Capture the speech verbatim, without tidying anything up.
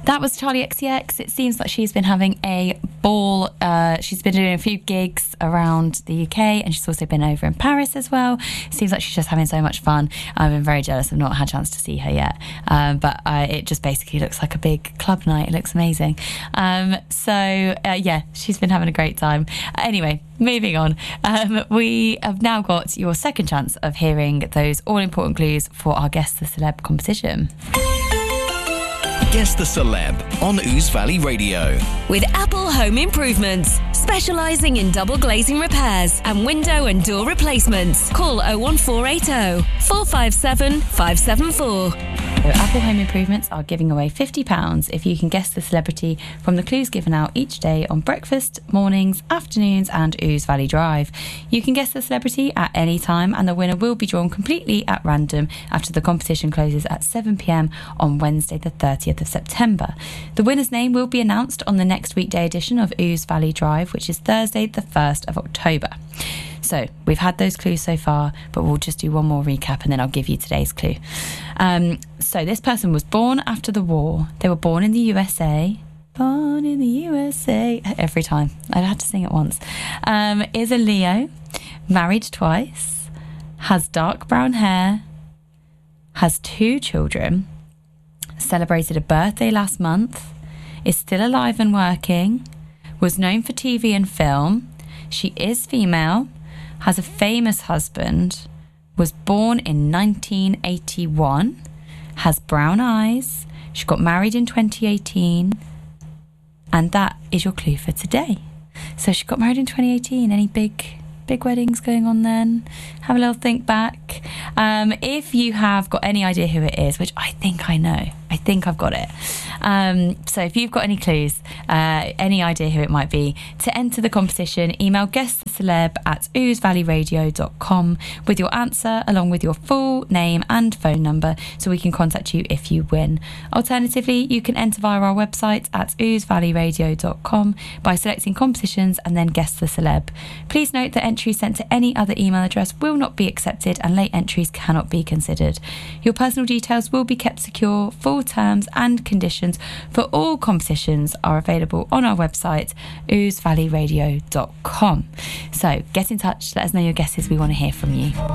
That was Charlie X C X. It seems like she's been having a ball. Uh, she's been doing a few gigs around the U K, and she's also been over in Paris as well. It seems like she's just having so much fun. I've been very jealous. I've not had a chance to see her yet. Um, but uh, it just basically looks like a big club night. It looks amazing. Um, so, uh, yeah, she's been having a great time. Anyway, moving on. Um, we have now got your second chance of hearing those all-important clues for our Guess the Celeb competition. Guess the Celeb on Ouse Valley Radio. With Apple Home Improvements, specialising in double glazing repairs and window and door replacements. Call oh one four eight oh, four five seven, five seven four. So Apple Home Improvements are giving away fifty pounds if you can guess the celebrity from the clues given out each day on breakfast, mornings, afternoons and Ouse Valley Drive. You can guess the celebrity at any time, and the winner will be drawn completely at random after the competition closes at seven p.m. on Wednesday the thirtieth of September. The winner's name will be announced on the next weekday edition of Ouse Valley Drive, which is Thursday the first of October. So we've had those clues so far, but we'll just do one more recap and then I'll give you today's clue. Um, so this person was born after the war. They were born in the U S A. Born in the U S A. Every time. I had to sing it once. Um, is a Leo. Married twice. Has dark brown hair. Has two children. Celebrated a birthday last month. Is still alive and working. Was known for T V and film. She is female. Has a famous husband, was born in nineteen eighty-one, has brown eyes, she got married in twenty eighteen, and that is your clue for today. So she got married in twenty eighteen. Any big big weddings going on then? Have a little think back. Um, if you have got any idea who it is, which I think I know, I think I've got it. Um, so if you've got any clues, uh, any idea who it might be, to enter the competition, email guesstheceleb at ouse valley radio dot com with your answer along with your full name and phone number so we can contact you if you win. Alternatively, you can enter via our website at ouse valley radio dot com by selecting competitions and then Guess the Celeb. Please note that entries sent to any other email address will not be accepted and late entries cannot be considered. Your personal details will be kept secure. Full terms and conditions for all competitions are available on our website, ouse valley radio dot com. So get in touch, let us know your guesses, we want to hear from you.